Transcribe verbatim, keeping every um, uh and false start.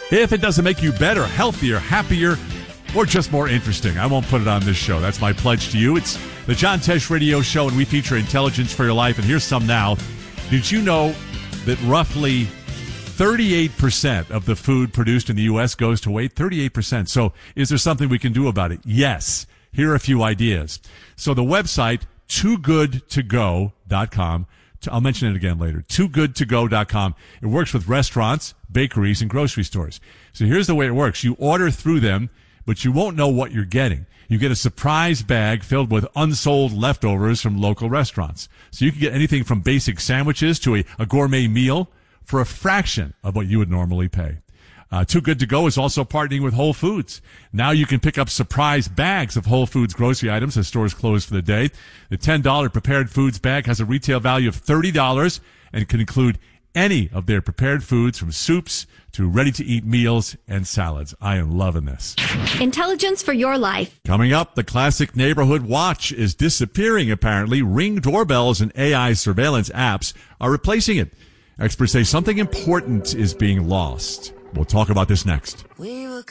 If it doesn't make you better, healthier, happier, or just more interesting, I won't put it on this show. That's my pledge to you. It's the John Tesh Radio Show, and we feature intelligence for your life. And here's some now. Did you know that roughly thirty-eight percent of the food produced in the U S goes to waste? thirty-eight percent. So is there something we can do about it? Yes. Here are a few ideas. So the website, too good to go dot com. I'll mention it again later. too good to go dot com. It works with restaurants, bakeries, and grocery stores. So here's the way it works. You order through them, but you won't know what you're getting. You get a surprise bag filled with unsold leftovers from local restaurants. So you can get anything from basic sandwiches to a, a gourmet meal for a fraction of what you would normally pay. Uh, Too Good To Go is also partnering with Whole Foods. Now you can pick up surprise bags of Whole Foods grocery items as stores close for the day. The ten dollars prepared foods bag has a retail value of thirty dollars and can include any of their prepared foods, from soups to ready-to-eat meals and salads. I am loving this. Intelligence for your life. Coming up, the classic neighborhood watch is disappearing, apparently. Ring doorbells and A I surveillance apps are replacing it. Experts say something important is being lost. We'll talk about this next.